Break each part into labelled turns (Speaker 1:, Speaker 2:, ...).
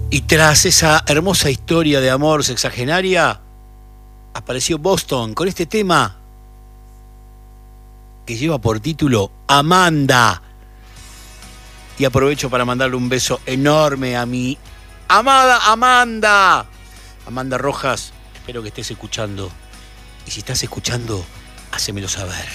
Speaker 1: Y tras esa hermosa historia de amor sexagenaria, apareció Boston con este tema que lleva por título Amanda. Y aprovecho para mandarle un beso enorme a mi amada Amanda. Amanda Rojas, espero que estés escuchando. Y si estás escuchando, hacémelo saber.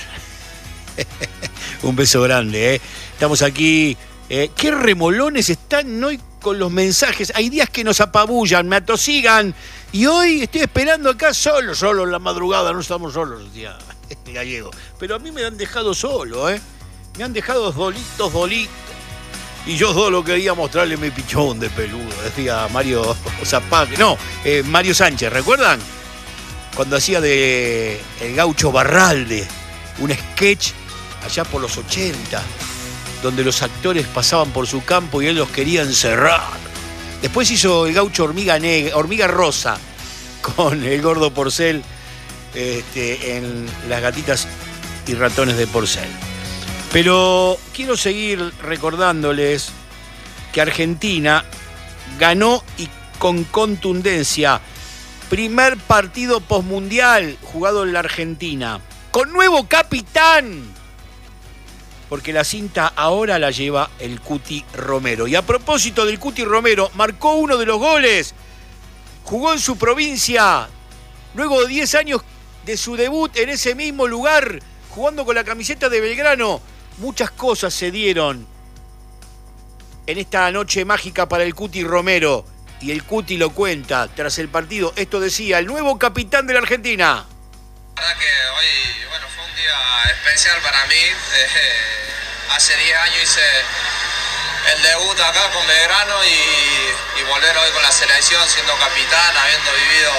Speaker 1: Un beso grande, ¿eh? Estamos aquí. Qué remolones están hoy con los mensajes. Hay días que nos apabullan, me atosigan. Y hoy estoy esperando acá solo en la madrugada. No estamos solos, decía Gallego. Pero a mí me han dejado solo, ¿eh? Me han dejado dolitos. Y yo solo quería mostrarle mi pichón de peludo, decía Mario Zapag. No, Mario Sánchez, ¿recuerdan? Cuando hacía de El Gaucho Barralde, un sketch allá por los 80, donde los actores pasaban por su campo y él los quería encerrar. Después hizo El Gaucho Hormiga Rosa, con el gordo Porcel en Las Gatitas y Ratones de Porcel. Pero quiero seguir recordándoles que Argentina ganó y con contundencia. Primer partido posmundial jugado en la Argentina. Con nuevo capitán. Porque la cinta ahora la lleva el Cuti Romero. Y a propósito del Cuti Romero, marcó uno de los goles. Jugó en su provincia. Luego de 10 años de su debut en ese mismo lugar, jugando con la camiseta de Belgrano. Muchas cosas se dieron en esta noche mágica para el Cuti Romero. Y el Cuti lo cuenta tras el partido. Esto decía el nuevo capitán de la Argentina.
Speaker 2: La verdad que hoy, fue un día especial para mí. Hace 10 años hice el debut acá con Belgrano y volver hoy con la selección siendo capitán, habiendo vivido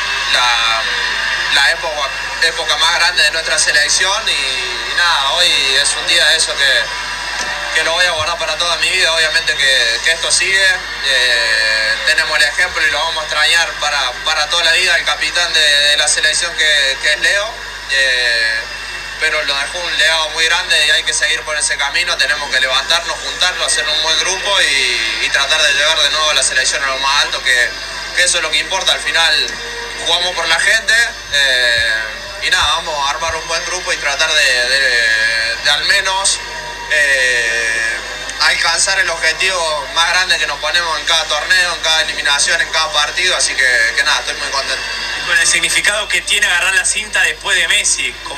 Speaker 2: la época más grande de nuestra selección y nada, hoy es un día de eso que lo voy a guardar para toda mi vida. Obviamente que esto sigue, tenemos el ejemplo y lo vamos a extrañar para toda la vida, el capitán de la selección que es Leo, pero lo dejó un legado muy grande y hay que seguir por ese camino. Tenemos que levantarnos, juntarnos, hacer un buen grupo y tratar de llevar de nuevo a la selección a lo más alto, que eso es lo que importa. Al final jugamos por la gente y nada, vamos a armar un buen grupo y tratar de al menos alcanzar el objetivo más grande que nos ponemos en cada torneo, en cada eliminación, en cada partido, así que nada, estoy muy contento.
Speaker 3: Con el significado que tiene agarrar la cinta después de Messi.